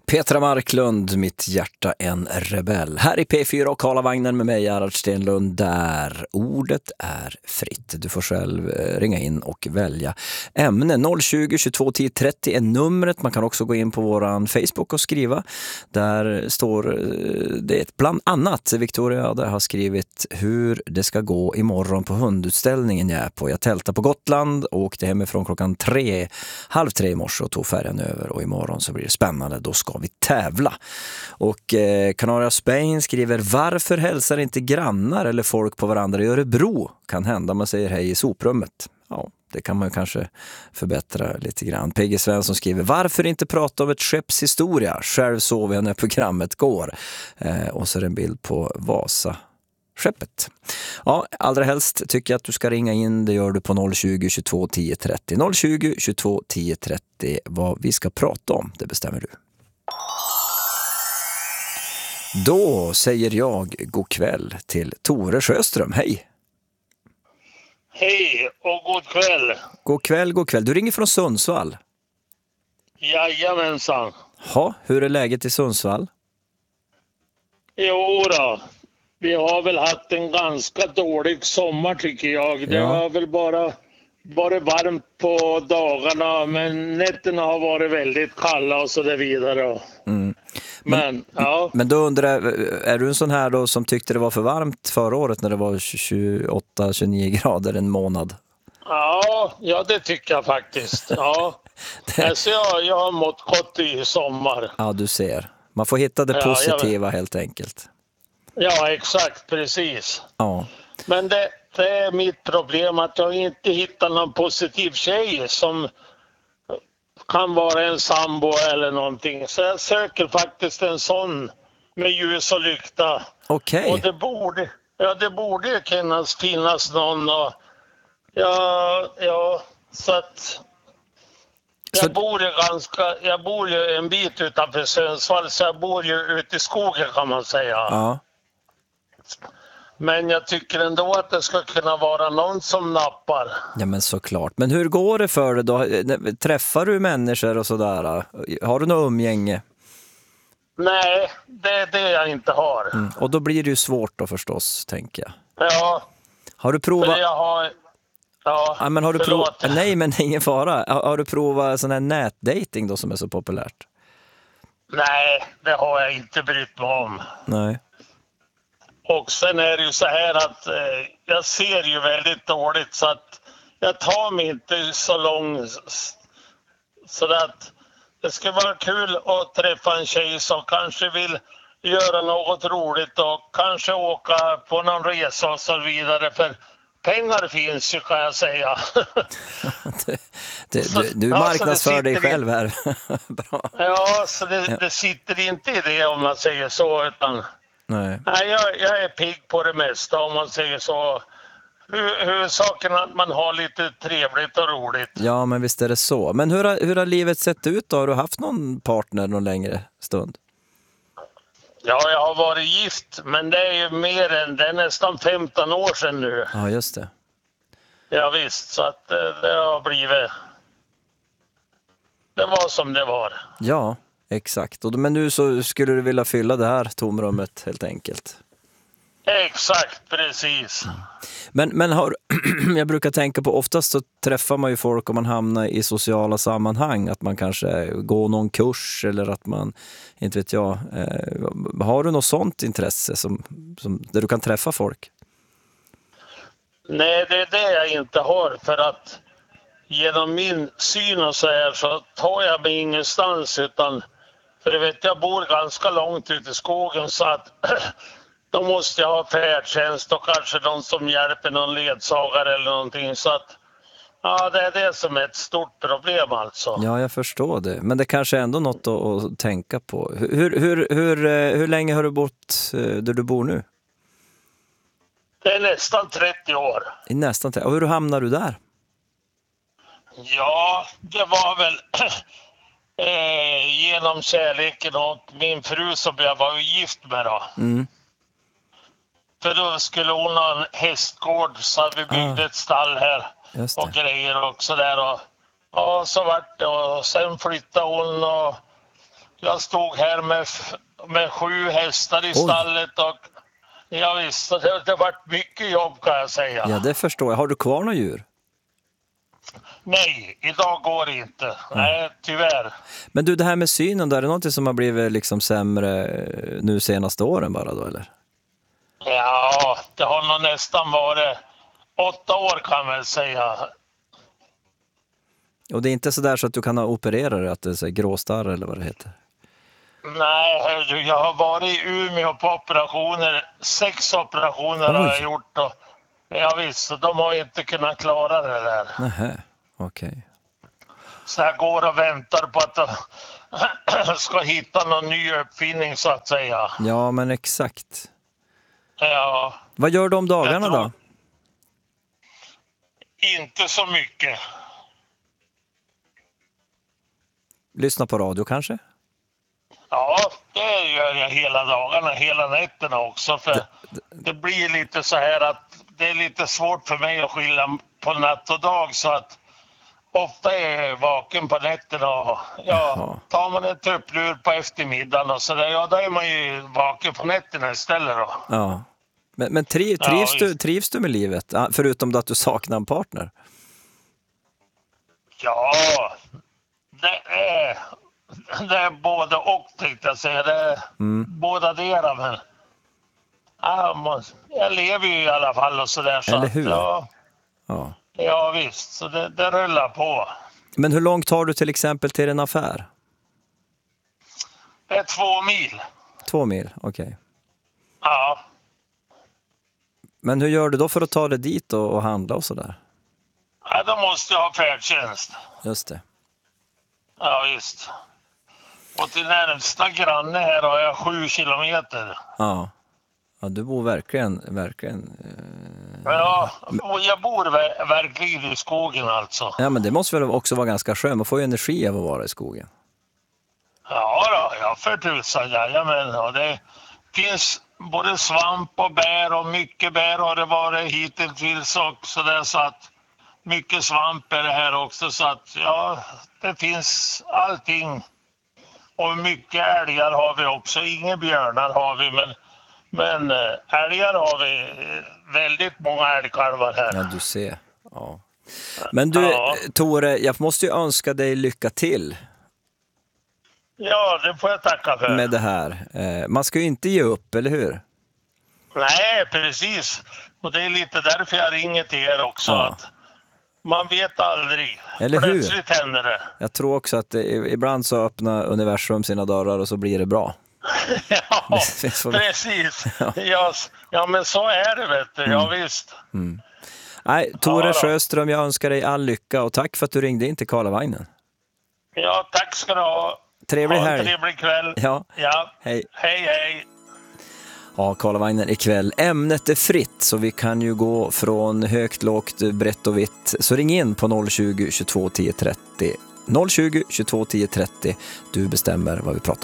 Petra Marklund, mitt hjärta en rebell. Här i P4 och Karlavagnen med mig, Gerhard Stenlund, där ordet är fritt. Du får själv ringa in och välja ämne. 020 22 10 30 är numret. Man kan också gå in på våran Facebook och skriva. Där står det bland annat. Victoria där har skrivit hur det ska gå imorgon på hundutställningen jag är på. Jag tältar på Gotland och åkte hemifrån klockan 2:30 i morse och tog färjan över. Och imorgon så blir det spännande. Då ska vi tävla. Och Canaria Spain skriver, varför hälsar inte grannar eller folk på varandra i Örebro? Kan hända man säger hej i soprummet. Ja, det kan man kanske förbättra lite grann. Peggy Svensson skriver, varför inte prata om ett skeppshistoria? Själv sov jag när programmet går. Och så är det en bild på Vasa skeppet. Ja, allra helst tycker jag att du ska ringa in. Det gör du på 020 22 10 30. 020 22 10 30. Vad vi ska prata om, det bestämmer du. Då säger jag god kväll till Tore Sjöström. Hej! Hej och god kväll. God kväll, god kväll. Du ringer från Sundsvall. Jajamensan. Ja, hur är läget i Sundsvall? Jo då. Vi har väl haft en ganska dålig sommar tycker jag. Det har väl bara varit varmt på dagarna, men nätterna har varit väldigt kalla och så där vidare. Mm. Men ja. Men då undrar jag, är du en sån här då som tyckte det var för varmt förra året när det var 28-29 grader en månad? Ja, det tycker jag faktiskt. Ja. Alltså jag har mått gott i sommar. Ja, du ser. Man får hitta det positiva helt enkelt. Ja, exakt, precis. Ja. Men det är mitt problem att jag inte hittar någon positiv tjej som kan vara en sambo eller någonting. Så jag söker faktiskt en sån med ljus och lykta. Okej. Och det borde ju finnas någon. Och så att jag bor ju en bit utanför Sundsvall, så jag bor ju ute i skogen kan man säga. Ja. Men jag tycker ändå att det ska kunna vara någon som nappar. Ja, men såklart. Men hur går det för dig då? Träffar du människor och sådär? Har du något umgänge? Nej, det är det jag inte har. Mm. Och då blir det ju svårt då förstås, tänker jag. Ja. Har du provat... Ja, men har du provat... Nej, men ingen fara. Har du provat sån här nätdating då som är så populärt? Nej, det har jag inte brytt mig om. Nej. Och sen är det ju så här att jag ser ju väldigt dåligt så att jag tar mig inte så lång så att det ska vara kul att träffa en tjej som kanske vill göra något roligt och kanske åka på någon resa och så vidare, för pengar finns ju kan jag säga. Du marknadsför dig själv här. Bra. Ja, så det sitter inte i det om man säger så, utan nej, jag är pigg på det mesta om man säger så. Huvudsaken att man har lite trevligt och roligt. Ja, men visst är det så. Men hur har livet sett ut då? Har du haft någon partner någon längre stund? Ja, jag har varit gift, men det är ju det är nästan 15 år sedan nu. Ja, just det. Ja visst, så att det har blivit... Det var som det var. Ja, exakt. Men nu så skulle du vilja fylla det här tomrummet helt enkelt. Exakt, precis. Men jag brukar tänka på, oftast så träffar man ju folk om man hamnar i sociala sammanhang, att man kanske går någon kurs eller att man, inte vet jag, har du något sånt intresse som där du kan träffa folk? Nej, det är det jag inte har, för att genom min syn och så här så tar jag mig ingenstans, utan för du vet, jag bor ganska långt ute i skogen, så att då måste jag ha färdtjänst och kanske någon som hjälper, någon ledsagare eller någonting, så att ja, det är det som är ett stort problem alltså. Ja, jag förstår det. Men det kanske är ändå något att tänka på. Hur länge har du bott där du bor nu? Det är nästan 30 år. Nästan 30. Och hur hamnar du där? Ja, det var väl genom kärleken och min fru som jag var gift med då. Mm. För då skulle hon ha en hästgård, så vi byggde ett stall här och grejer och sådär. Och så vart det, och sen flyttade hon jag stod här med 7 hästar i stallet och ja, visst, så det varit mycket jobb kan jag säga. Ja, det förstår jag. Har du kvar några djur? Nej, idag går det inte. Nej, tyvärr. Men du, det här med synen då, är det någonting som har blivit liksom sämre nu senaste åren bara då, eller? Ja, det har nog nästan varit 8 år kan man säga. Och det är inte så där så att du kan ha opererat det, att det är så här gråstarr eller vad det heter? Nej, jag har varit i Umeå på operationer. 6 operationer har jag gjort. Och, ja visst, de har inte kunnat klara det där. Nähä, okej. Så jag går och väntar på att jag ska hitta någon ny uppfinning så att säga. Ja, men exakt. Ja. Vad gör du om dagarna då? Inte så mycket. Lyssna på radio kanske? Ja, det gör jag hela dagarna, hela nätterna också. För det blir lite så här att det är lite svårt för mig att skilja på natt och dag. Så att ofta är jag vaken på nätterna och tar man en tupplur på eftermiddagen och så där, ja då är man ju vaken på nätterna istället då. Ja. Men trivs du med livet? Förutom att du saknar en partner? Ja, det är både och tänkte jag säga. Det är båda delar, men jag lever ju i alla fall och sådär. Så eller hur? Ja, visst. Så det rullar på. Men hur långt tar du till exempel till en affär? Det är 2 mil. 2 mil, okej. Ja. Men hur gör du då för att ta dig dit och handla och sådär? Ja, då måste jag ha färdtjänst. Just det. Ja, visst. Och till närmsta granne här har jag 7 kilometer. Ja, du bor verkligen... Ja, jag bor verkligen i skogen alltså. Ja, men det måste väl också vara ganska skönt. Man får ju energi av att vara i skogen. Ja då, jag för tusan, jajamän. Och det finns både svamp och bär och mycket bär har det varit hittills också. Där, så att mycket svamp är det här också. Så att ja, det finns allting. Och mycket älgar har vi också. Inga björnar har vi, men älgar har vi väldigt många älgkalvar här. Ja, du ser. Ja. Men du, Tore, jag måste ju önska dig lycka till. Ja, det får jag tacka för. Med det här. Man ska ju inte ge upp, eller hur? Nej, precis. Och det är lite därför jag ringer till er också. Ja. Att man vet aldrig. Eller hur? Plötsligt händer det. Jag tror också att ibland så öppnar universum sina dörrar och så blir det bra. Ja, precis. Ja, men så är det, vet du. Ja, visst. Nej, Tore Sjöström, jag önskar dig all lycka och tack för att du ringde in till Karlavagnen. Ja, tack ska du ha. Trevlig helg. Trevlig kväll. Ja. Hej. Hej. Ja, Karlavagnen ikväll. Ämnet är fritt så vi kan ju gå från högt, lågt, brett och vitt. Så ring in på 020 22 10 30. 020 22 10 30. Du bestämmer vad vi pratar om.